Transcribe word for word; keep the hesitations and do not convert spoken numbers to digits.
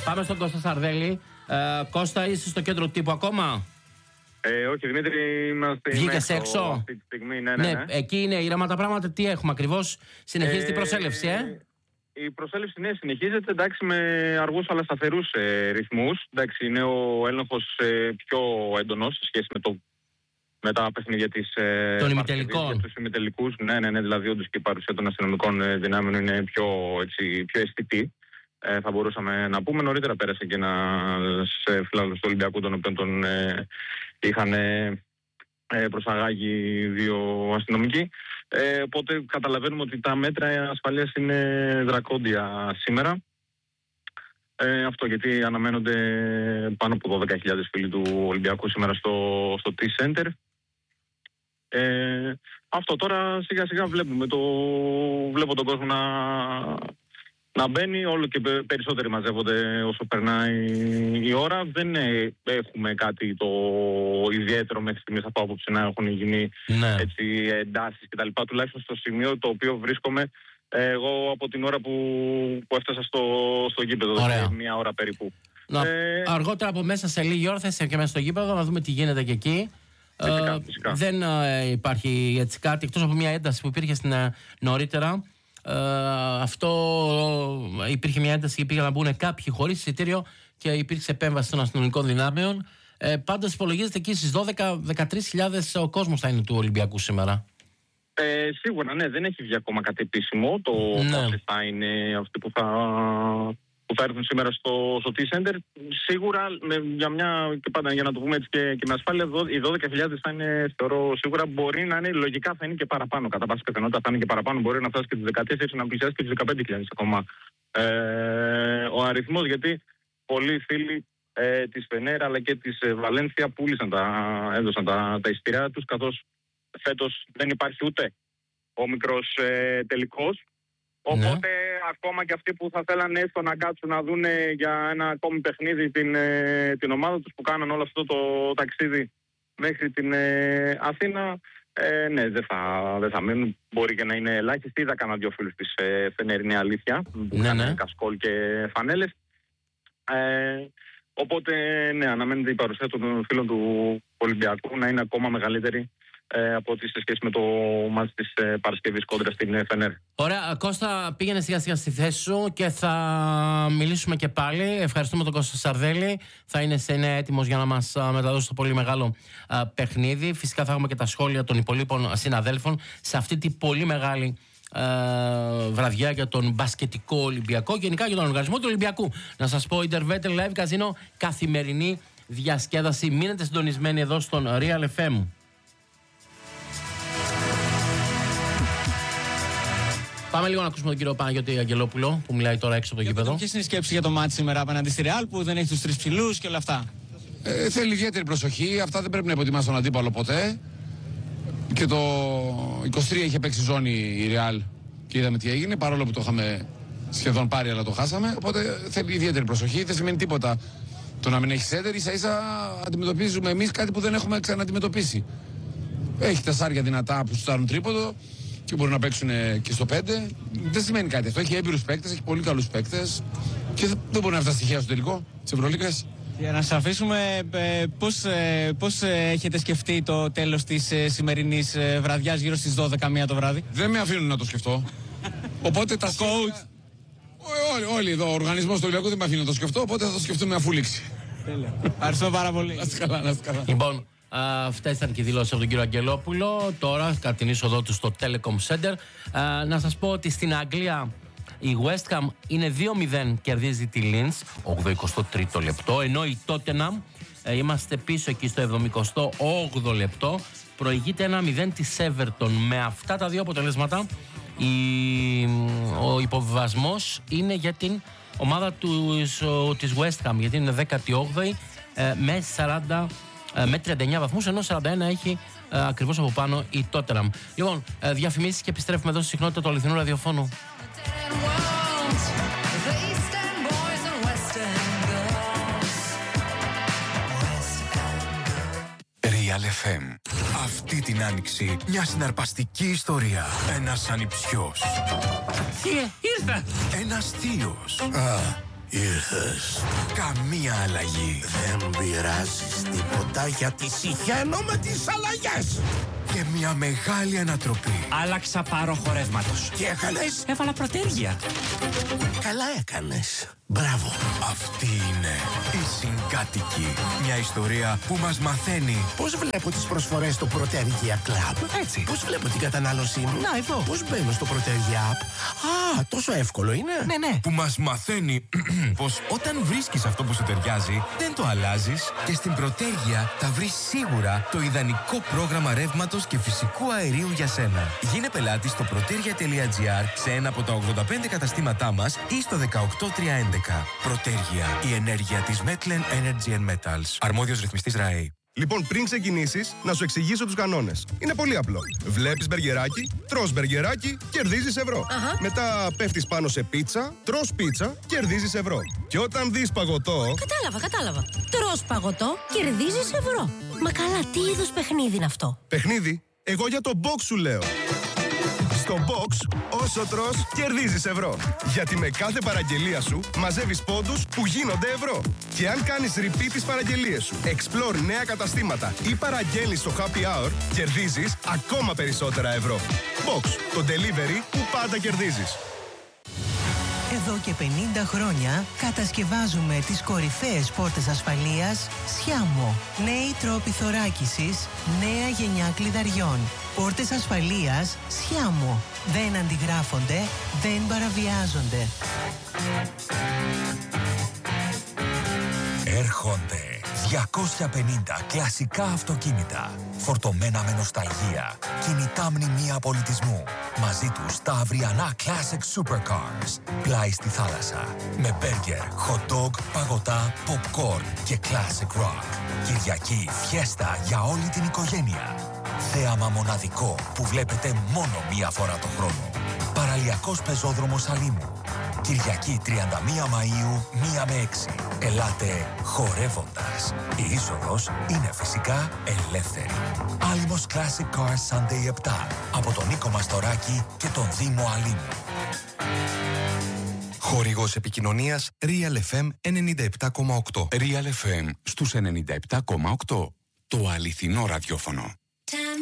Πάμε στον Κώστα Σαρδέλη. Ε, Κώστα, είσαι στο κέντρο τύπου ακόμα? Ε, όχι, Δημήτρη, είμαστε Βγήκες έξω αυτή τη στιγμή. Ναι, ναι, ναι. ναι, εκεί είναι ήρεμα τα πράγματα. Τι έχουμε ακριβώς? Συνεχίζεται ε, η προσέλευση, ε? Η προσέλευση, ναι, συνεχίζεται, εντάξει, με αργούς αλλά σταθερούς ε, ρυθμούς. Εντάξει, είναι ο έλεγχος ε, πιο έντονος σε σχέση με, το, με τα παιχνίδια της ε, των ημιτελικών. Τους ημιτελικούς, ναι, ναι, ναι, δηλαδή όντως και η παρουσία των αστυνομικών ε, δυνάμεων είναι πιο, έτσι, πιο αισθητή. Ε, θα μπορούσαμε να πούμε. Νωρίτερα πέρασε και ένας φιλάθλος του Ολυμπιακού, τον οποίο τον ε, είχαν ε, προσαγάγει δύο αστυνομικοί. Ε, οπότε καταλαβαίνουμε ότι τα μέτρα ασφαλείας είναι δρακόντια σήμερα. Ε, αυτό γιατί αναμένονται πάνω από δώδεκα χιλιάδες φίλοι του Ολυμπιακού σήμερα στο, στο T-Center. Ε, αυτό τώρα σιγά σιγά βλέπουμε το, βλέπω τον κόσμο να, να μπαίνει, όλο και περισσότεροι μαζεύονται όσο περνάει η ώρα. Δεν έχουμε κάτι το ιδιαίτερο μέχρι στιγμής από άποψη να έχουν γίνει ναι. έτσι, εντάσεις κτλ. Τουλάχιστον στο σημείο το οποίο βρίσκομαι εγώ από την ώρα που, που έφτασα στο, στο γήπεδο, δηλαδή μία ώρα περίπου. Να, ε, αργότερα από μέσα σε λίγη ώρα θα είσαι και μέσα στο γήπεδο να δούμε τι γίνεται και εκεί. Φυσικά, ε, φυσικά. Δεν ε, υπάρχει έτσι κάτι εκτός από μια ένταση που υπήρχε στην, ε, νωρίτερα. Ε, αυτό ε, υπήρχε μια ένταση, υπήρχε να μπουν κάποιοι χωρίς εισιτήριο και υπήρξε επέμβαση των αστυνομικών δυνάμεων. Ε, πάντως υπολογίζεται εκεί στις δώδεκα με δεκατρείς χιλιάδες ο κόσμος θα είναι του Ολυμπιακού σήμερα. Ε, σίγουρα, ναι, δεν έχει βγει ακόμα κάτι επίσημο. Το ναι. πόσοι θα είναι αυτοί που θα, που θα έρθουν σήμερα στο, στο T-Center. Σίγουρα, με, για, μια, και πάντα, για να το πούμε έτσι και, και με ασφάλεια, οι δώδεκα χιλιάδες θα είναι, θεωρώ, σίγουρα μπορεί να είναι, λογικά θα είναι και παραπάνω. Κατά πάση πιθανότητα θα είναι και παραπάνω. Μπορεί να φτάσει και τις δεκατέσσερις, να πλησιάσει και τις δεκαπέντε χιλιάδες ακόμα. Ε, ο αριθμός, γιατί πολλοί φίλοι ε, της Φενέρα αλλά και της ε, Βαλένθια πούλησαν τα, έδωσαν τα, τα εισιτήρια τους, καθώς φέτος δεν υπάρχει ούτε ο μικρός ε, τελικός. Οπότε ναι. ακόμα και αυτοί που θα θέλανε έστω να κάτσουν να δουν για ένα ακόμη παιχνίδι την, ε, την ομάδα τους που κάναν όλο αυτό το ταξίδι μέχρι την ε, Αθήνα, ε, ναι, δεν θα, δεν θα μείνουν. Μπορεί και να είναι ελάχιστοι. Είδα κανένα δυο φίλους της ε, Φενέρη, είναι αλήθεια, που ναι, είχαν ναι. κασκόλ και φανέλες. Ε, οπότε, ναι, αναμένεται η παρουσία των φίλων του Ολυμπιακού να είναι ακόμα μεγαλύτερη Ε, από ό,τι σε σχέση με το μάτς της ε, Παρασκευής κόντρα στην ε, Φενέρ. Ωραία, Κώστα, πήγαινε σιγά σιγά στη θέση σου και θα μιλήσουμε και πάλι. Ευχαριστούμε τον Κώστα Σαρδέλη. Θα είναι, σε, είναι έτοιμος για να μας α, μεταδώσει το πολύ μεγάλο α, παιχνίδι. Φυσικά θα έχουμε και τα σχόλια των υπολείπων συναδέλφων σε αυτή την πολύ μεγάλη α, βραδιά για τον μπασκετικό Ολυμπιακό, γενικά για τον οργανισμό του Ολυμπιακού. Να σας πω, Intervetel Live Casino, καθημερινή διασκέδαση. Μείνετε συντονισμένοι εδώ στον Real εφ εμ. Πάμε λίγο να ακούσουμε τον κύριο Παναγιώτη Αγγελόπουλο που μιλάει τώρα έξω από το γήπεδο. Ποιες είναι οι σκέψεις για το μάτι σήμερα απέναντι στη Real που δεν έχει τους τρεις ψηλούς και όλα αυτά? Ε, θέλει ιδιαίτερη προσοχή. Αυτά δεν πρέπει να υποτιμάς τον αντίπαλο ποτέ. Και το είκοσι τρία είχε παίξει ζώνη η Real και είδαμε τι έγινε. Παρόλο που το είχαμε σχεδόν πάρει, αλλά το χάσαμε. Οπότε θέλει ιδιαίτερη προσοχή. Δεν σημαίνει τίποτα το να μην έχει σέντερ. Ίσα ίσα αντιμετωπίζουμε εμείς κάτι που δεν έχουμε ξαναντιμετωπίσει. Έχει τα σάρια δυνατά που στάρουν τρίποδο και μπορούν να παίξουν και στο πέντε. Δεν σημαίνει κάτι αυτό. Έχει έμπειρους παίκτες, έχει πολύ καλούς παίκτες και δεν μπορεί να φτάσει τυχαία στο τελικό της Ευρωλίγκας. Για να σας αφήσουμε, ε, πώς, ε, πώς ε, έχετε σκεφτεί το τέλος της ε, σημερινής ε, βραδιάς γύρω στις δώδεκα μία το βράδυ? Δεν με αφήνουν να το σκεφτώ. Οπότε τα coach. Όλοι, όλοι εδώ, ο οργανισμός του Ολυμπιακού δεν με αφήνει να το σκεφτώ, οπότε θα το σκεφτούμε αφού λήξει. Τέλεια. Ευχαριστώ πάρα πολύ. Να είστε καλά, να είστε καλά. Λοιπόν, αυτές ήταν και οι δηλώσεις από τον κύριο Αγγελόπουλο. Τώρα, κατά την είσοδό του στο Telecom Center, α, να σας πω ότι στην Αγγλία η West Ham είναι δύο μηδέν, κερδίζει τη Linz, ογδοηκοστό εικοστό τρίτο λεπτό, ενώ η Tottenham, ε, είμαστε πίσω εκεί στο εβδομηκοστό όγδοο λεπτό, προηγείται ένα μηδέν της Everton. Με αυτά τα δύο αποτελέσματα, η, ο υποβιβασμός είναι για την ομάδα του, της West Ham, γιατί είναι δέκατη όγδοη ε, με σαράντα με τριάντα εννέα βαθμούς, ενώ σαράντα ένα έχει ε, ακριβώς από πάνω η Tottenham. Λοιπόν, ε, διαφημίσεις και επιστρέφουμε εδώ στη συχνότητα του αληθινού ραδιοφώνου. Real εφ εμ. Αυτή την άνοιξη μια συναρπαστική ιστορία. Ένας ανιψιός. Τι ήρθα! Ένας θείος. Α, Ήρθες. Καμία αλλαγή. Δεν πειράζεις τίποτα γιατί συχαίνω με τις αλλαγές. Και μια μεγάλη ανατροπή. Άλλαξα πάροχο ρεύματος. Τι έκανες? Έβαλα προτέρια. Καλά έκανες. Μπράβο. Αυτή είναι η Συγκάτοικη. Μια ιστορία που μας μαθαίνει. Πώς βλέπω τις προσφορές στο Protergia Club? Έτσι. Πώς βλέπω την κατανάλωσή μου? Να, εδώ. Πώς μπαίνω στο Protergia App? Α, τόσο εύκολο είναι. Ναι, ναι. Που μας μαθαίνει πως όταν βρίσκεις αυτό που σου ταιριάζει, δεν το αλλάζεις και στην Protergia θα βρεις σίγουρα το ιδανικό πρόγραμμα ρεύματος και φυσικού αερίου για σένα. Γίνε πελάτης στο protergia.gr σε ένα από τα ογδόντα πέντε καταστήματά μας ή στο δεκαοκτώ τριακόσια έντεκα. Protergia, η ενέργεια της Metlen Energy and Metals. Αρμόδιος ρυθμιστής ΡΑΕ. Λοιπόν, πριν ξεκινήσεις, να σου εξηγήσω τους κανόνες. Είναι πολύ απλό. Βλέπεις μπεργκεράκι, τρως μπεργκεράκι, κερδίζεις ευρώ. Αχα. Μετά πέφτεις πάνω σε πίτσα, τρως πίτσα, κερδίζεις ευρώ. Και όταν δεις παγωτό... Κατάλαβα, κατάλαβα. Τρως παγωτό, κερδίζεις ευρώ. Μα καλά, τι είδους παιχνίδι είναι αυτό? Παιχνίδι, εγώ για το box σου λέω. Στο box, όσο τρως, κερδίζεις ευρώ. Γιατί με κάθε παραγγελία σου μαζεύεις πόντους που γίνονται ευρώ. Και αν κάνεις repeat τις παραγγελίες σου, explore νέα καταστήματα ή παραγγέλνεις στο happy hour, κερδίζεις ακόμα περισσότερα ευρώ. Box, το delivery που πάντα κερδίζεις. Εδώ και πενήντα χρόνια κατασκευάζουμε τις κορυφαίες πόρτες ασφαλείας Sciamo. Νέοι τρόποι θωράκισης, νέα γενιά κλειδαριών. Πόρτες ασφαλείας Sciamo. Δεν αντιγράφονται, δεν παραβιάζονται. Έρχονται διακόσια πενήντα κλασικά αυτοκίνητα, φορτωμένα με νοσταλγία, κινητά μνημεία πολιτισμού. Μαζί τους τα αυριανά Classic Supercars, πλάι στη θάλασσα, με μπέργκερ, hot dog, παγωτά, popcorn και Classic Rock. Κυριακή φιέστα για όλη την οικογένεια. Θέαμα μοναδικό που βλέπετε μόνο μία φορά το χρόνο. Παραλιακός πεζόδρομος Αλήμου. Κυριακή τριάντα μία Μαΐου, μία με έξι. Ελάτε χορεύοντας. Η είσοδος είναι φυσικά ελεύθερη. Άλυμος Classic Cars Sunday επτά. Από τον Νίκο Μαστοράκη και τον Δήμο Αλήμου. Χορηγός επικοινωνίας Real εφ εμ ενενήντα επτά κόμμα οκτώ. Real εφ εμ στους ενενήντα επτά κόμμα οκτώ. Το αληθινό ραδιόφωνο.